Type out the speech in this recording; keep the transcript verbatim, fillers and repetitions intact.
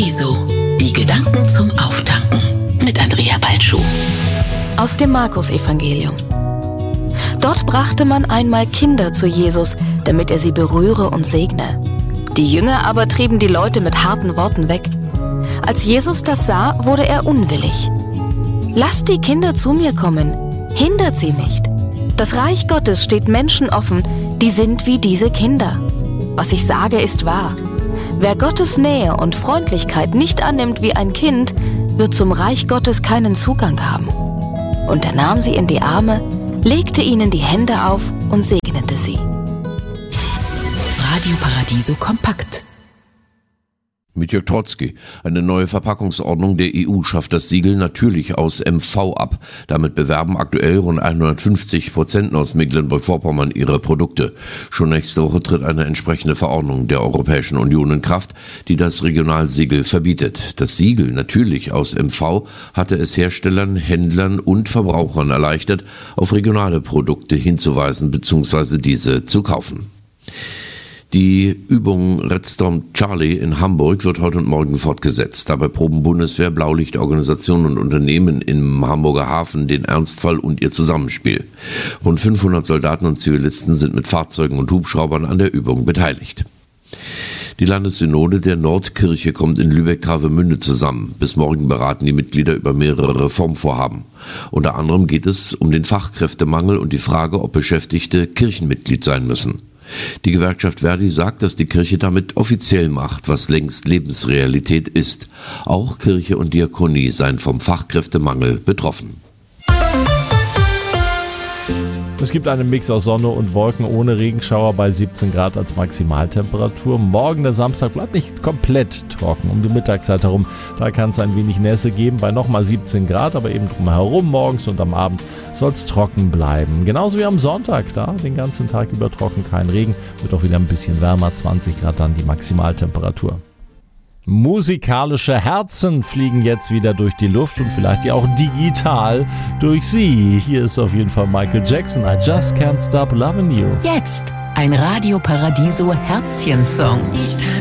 Paradiso. Die Gedanken zum Auftanken mit Andrea Balschuh. Aus dem Markus-Evangelium. Dort brachte man einmal Kinder zu Jesus, damit er sie berühre und segne. Die Jünger aber trieben die Leute mit harten Worten weg. Als Jesus das sah, wurde er unwillig. Lasst die Kinder zu mir kommen, hindert sie nicht. Das Reich Gottes steht Menschen offen, die sind wie diese Kinder. Was ich sage, ist wahr. Wer Gottes Nähe und Freundlichkeit nicht annimmt wie ein Kind, wird zum Reich Gottes keinen Zugang haben. Und er nahm sie in die Arme, legte ihnen die Hände auf und segnete sie. Radio Paradiso kompakt. Mit Jörg Trotzki. Eine neue Verpackungsordnung der E U schafft das Siegel natürlich aus M V ab. Damit bewerben aktuell rund hundertfünfzig Prozent aus Mecklenburg-Vorpommern ihre Produkte. Schon nächste Woche tritt eine entsprechende Verordnung der Europäischen Union in Kraft, die das Regionalsiegel verbietet. Das Siegel natürlich aus M V hatte es Herstellern, Händlern und Verbrauchern erleichtert, auf regionale Produkte hinzuweisen bzw. diese zu kaufen. Die Übung Red Storm Charlie in Hamburg wird heute und morgen fortgesetzt. Dabei proben Bundeswehr, Blaulichtorganisationen und Unternehmen im Hamburger Hafen den Ernstfall und ihr Zusammenspiel. Rund fünfhundert Soldaten und Zivilisten sind mit Fahrzeugen und Hubschraubern an der Übung beteiligt. Die Landessynode der Nordkirche kommt in Lübeck-Travemünde zusammen. Bis morgen beraten die Mitglieder über mehrere Reformvorhaben. Unter anderem geht es um den Fachkräftemangel und die Frage, ob Beschäftigte Kirchenmitglied sein müssen. Die Gewerkschaft Verdi sagt, dass die Kirche damit offiziell macht, was längst Lebensrealität ist. Auch Kirche und Diakonie seien vom Fachkräftemangel betroffen. Es gibt einen Mix aus Sonne und Wolken ohne Regenschauer bei siebzehn Grad als Maximaltemperatur. Morgen, der Samstag, bleibt nicht komplett trocken. Um die Mittagszeit herum, da kann es ein wenig Nässe geben bei nochmal siebzehn Grad, aber eben drumherum morgens und am Abend soll es trocken bleiben. Genauso wie am Sonntag, da den ganzen Tag über trocken, kein Regen, wird auch wieder ein bisschen wärmer, zwanzig Grad dann die Maximaltemperatur. Musikalische Herzen fliegen jetzt wieder durch die Luft und vielleicht ja auch digital durch sie. Hier ist auf jeden Fall Michael Jackson, I Just Can't Stop Loving You. Jetzt ein Radio Paradiso Herzchen-Song.